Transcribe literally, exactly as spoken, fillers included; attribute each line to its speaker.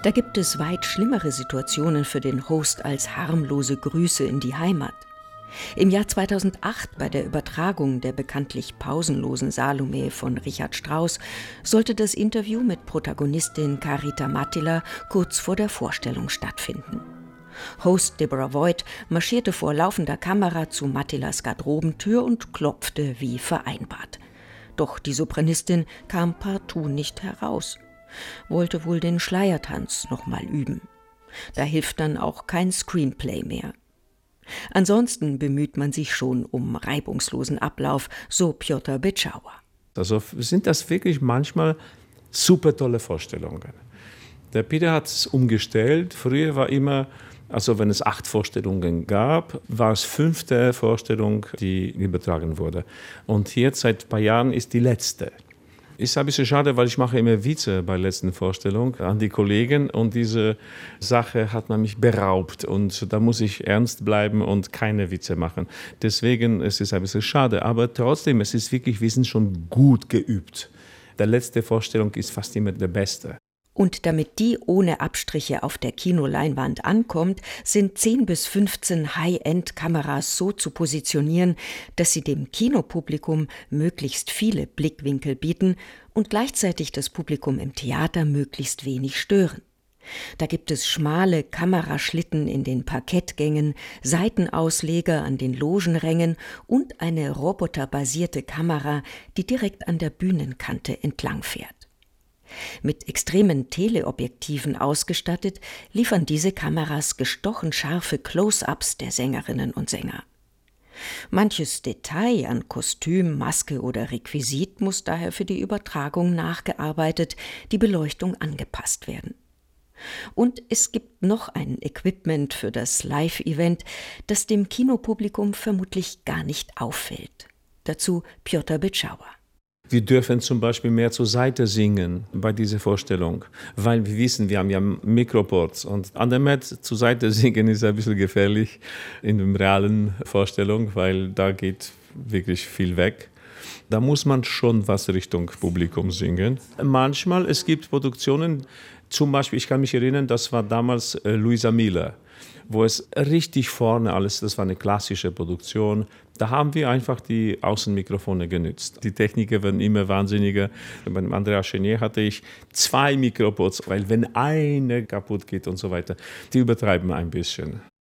Speaker 1: Da gibt es weit schlimmere Situationen für den Host als harmlose Grüße in die Heimat. Im Jahr zweitausendacht, bei der Übertragung der bekanntlich pausenlosen Salome von Richard Strauss, sollte das Interview mit Protagonistin Carita Mattila kurz vor der Vorstellung stattfinden. Host Deborah Voigt marschierte vor laufender Kamera zu Mattilas Garderobentür und klopfte wie vereinbart. Doch die Sopranistin kam partout nicht heraus. Wollte wohl den Schleiertanz noch mal üben. Da hilft dann auch kein Screenplay mehr. Ansonsten bemüht man sich schon um reibungslosen Ablauf, so Piotr Byczała.
Speaker 2: Also sind das wirklich manchmal super tolle Vorstellungen. Der Peter hat es umgestellt. Früher war immer, also wenn es acht Vorstellungen gab, war es fünfte Vorstellung, die übertragen wurde. Und jetzt seit ein paar Jahren ist die letzte. Ist ein bisschen schade, weil ich mache immer Witze bei der letzten Vorstellung an die Kollegen und diese Sache hat man mich beraubt und da muss ich ernst bleiben und keine Witze machen. Deswegen es ist es ein bisschen schade, aber trotzdem, es ist wirklich, wir sind schon gut geübt. Die letzte Vorstellung ist fast immer der beste.
Speaker 1: Und damit die ohne Abstriche auf der Kinoleinwand ankommt, sind zehn bis fünfzehn High-End-Kameras so zu positionieren, dass sie dem Kinopublikum möglichst viele Blickwinkel bieten und gleichzeitig das Publikum im Theater möglichst wenig stören. Da gibt es schmale Kameraschlitten in den Parkettgängen, Seitenausleger an den Logenrängen und eine roboterbasierte Kamera, die direkt an der Bühnenkante entlangfährt. Mit extremen Teleobjektiven ausgestattet, liefern diese Kameras gestochen scharfe Close-ups der Sängerinnen und Sänger. Manches Detail an Kostüm, Maske oder Requisit muss daher für die Übertragung nachgearbeitet, die Beleuchtung angepasst werden. Und es gibt noch ein Equipment für das Live-Event, das dem Kinopublikum vermutlich gar nicht auffällt. Dazu Piotr Byczała.
Speaker 2: Wir dürfen zum Beispiel mehr zur Seite singen bei dieser Vorstellung, weil wir wissen, wir haben ja Mikroports und an der Met zur Seite singen ist ein bisschen gefährlich in der realen Vorstellung, weil da geht wirklich viel weg. Da muss man schon was Richtung Publikum singen. Manchmal, es gibt Produktionen, zum Beispiel, ich kann mich erinnern, das war damals äh, Luisa Miller, wo es richtig vorne alles, das war eine klassische Produktion. Da haben wir einfach die Außenmikrofone genützt. Die Techniker werden immer wahnsinniger. Bei Andrea Chenier hatte ich zwei Mikroports, weil wenn eine kaputt geht und so weiter, die übertreiben ein bisschen.